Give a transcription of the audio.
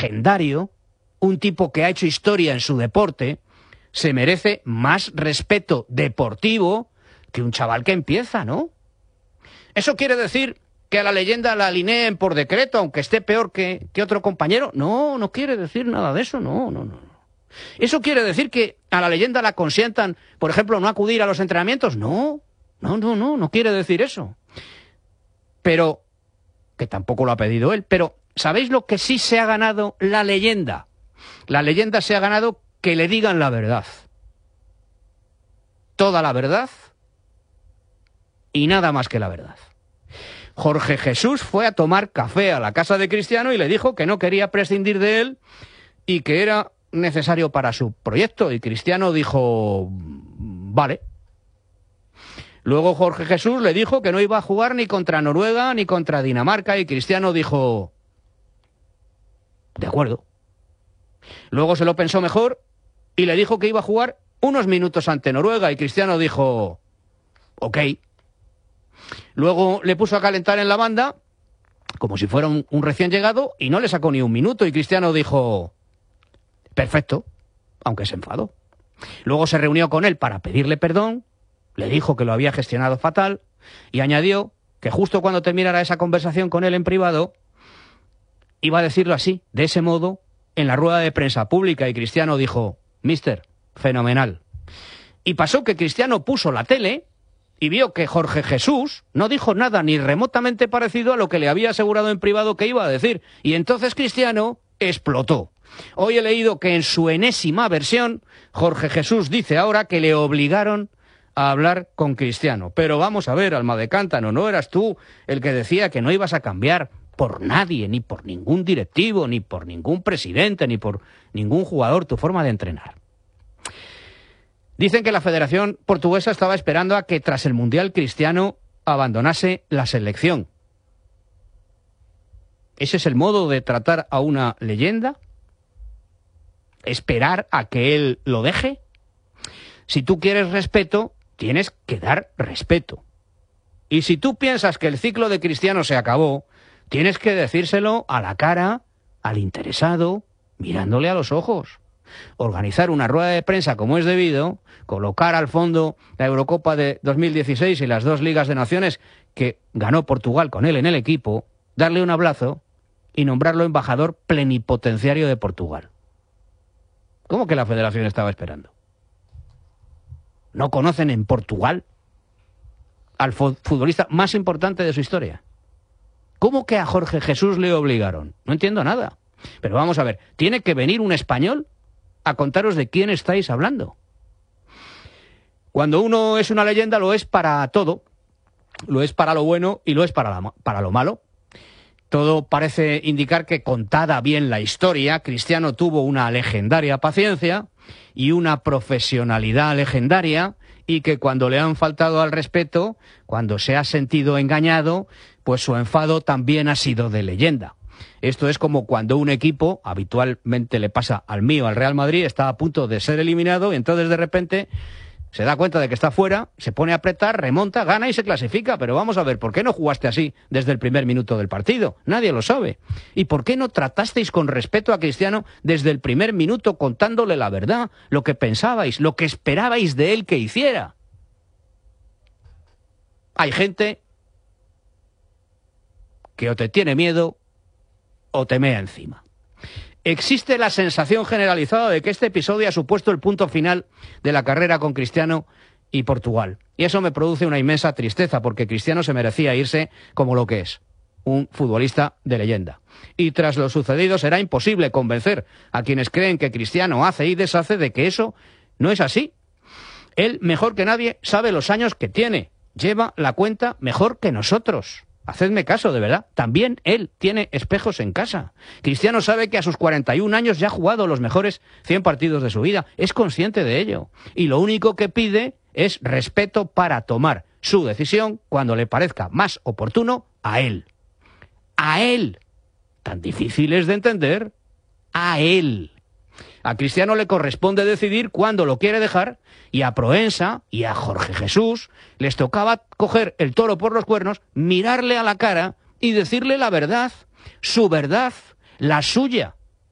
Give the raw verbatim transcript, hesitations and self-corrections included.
legendario, un tipo que ha hecho historia en su deporte, se merece más respeto deportivo que un chaval que empieza, ¿no? ¿Eso quiere decir que a la leyenda la alineen por decreto, aunque esté peor que, que otro compañero? No, no quiere decir nada de eso, no, no, no. ¿Eso quiere decir que a la leyenda la consientan, por ejemplo, no acudir a los entrenamientos? No, no, no, no, no quiere decir eso. Pero, que tampoco lo ha pedido él, pero ¿sabéis lo que sí se ha ganado la leyenda? La leyenda se ha ganado que le digan la verdad. Toda la verdad y nada más que la verdad. Jorge Jesús fue a tomar café a la casa de Cristiano y le dijo que no quería prescindir de él y que era necesario para su proyecto. Y Cristiano dijo, vale. Luego Jorge Jesús le dijo que no iba a jugar ni contra Noruega ni contra Dinamarca y Cristiano dijo, de acuerdo. Luego se lo pensó mejor y le dijo que iba a jugar unos minutos ante Noruega y Cristiano dijo, ok. Luego le puso a calentar en la banda como si fuera un, un recién llegado y no le sacó ni un minuto y Cristiano dijo, perfecto, aunque se enfadó. Luego se reunió con él para pedirle perdón, le dijo que lo había gestionado fatal y añadió que justo cuando terminara esa conversación con él en privado iba a decirlo así, de ese modo, en la rueda de prensa pública y Cristiano dijo, mister, fenomenal. Y pasó que Cristiano puso la tele y vio que Jorge Jesús no dijo nada ni remotamente parecido a lo que le había asegurado en privado que iba a decir. Y entonces Cristiano explotó. Hoy he leído que en su enésima versión, Jorge Jesús dice ahora que le obligaron a hablar con Cristiano. Pero vamos a ver, alma de cántano, ¿no eras tú el que decía que no ibas a cambiar por nadie, ni por ningún directivo, ni por ningún presidente, ni por ningún jugador tu forma de entrenar? Dicen que la Federación Portuguesa estaba esperando a que tras el Mundial Cristiano abandonase la selección. ¿Ese es el modo de tratar a una leyenda? ¿Esperar a que él lo deje? Si tú quieres respeto, tienes que dar respeto. Y si tú piensas que el ciclo de Cristiano se acabó, tienes que decírselo a la cara, al interesado, mirándole a los ojos. Organizar una rueda de prensa como es debido, colocar al fondo la Eurocopa de dos mil dieciséis y las dos Ligas de Naciones que ganó Portugal con él en el equipo, darle un abrazo y nombrarlo embajador plenipotenciario de Portugal. ¿Cómo que la Federación estaba esperando? ¿No conocen en Portugal al futbolista más importante de su historia? ¿Cómo que a Jorge Jesús le obligaron? No entiendo nada. Pero vamos a ver, ¿tiene que venir un español a contaros de quién estáis hablando? Cuando uno es una leyenda lo es para todo, lo es para lo bueno y lo es para, la, para lo malo. Todo parece indicar que, contada bien la historia, Cristiano tuvo una legendaria paciencia y una profesionalidad legendaria y que cuando le han faltado al respeto, cuando se ha sentido engañado, pues su enfado también ha sido de leyenda. Esto es como cuando un equipo, habitualmente le pasa al mío, al Real Madrid, está a punto de ser eliminado y entonces de repente se da cuenta de que está fuera, se pone a apretar, remonta, gana y se clasifica. Pero vamos a ver, ¿por qué no jugaste así desde el primer minuto del partido? Nadie lo sabe. ¿Y por qué no tratasteis con respeto a Cristiano desde el primer minuto contándole la verdad, lo que pensabais, lo que esperabais de él que hiciera? Hay gente que o te tiene miedo o te mea encima. Existe la sensación generalizada de que este episodio ha supuesto el punto final de la carrera con Cristiano y Portugal. Y eso me produce una inmensa tristeza, porque Cristiano se merecía irse como lo que es, un futbolista de leyenda. Y tras lo sucedido será imposible convencer a quienes creen que Cristiano hace y deshace de que eso no es así. Él, mejor que nadie, sabe los años que tiene. Lleva la cuenta mejor que nosotros. Hacedme caso, de verdad. También él tiene espejos en casa. Cristiano sabe que a sus cuarenta y un años ya ha jugado los mejores cien partidos de su vida. Es consciente de ello. Y lo único que pide es respeto para tomar su decisión cuando le parezca más oportuno a él. A él. Tan difícil es de entender. A él. A Cristiano le corresponde decidir cuándo lo quiere dejar, y a Proensa y a Jorge Jesús les tocaba coger el toro por los cuernos, mirarle a la cara y decirle la verdad, su verdad, la suya.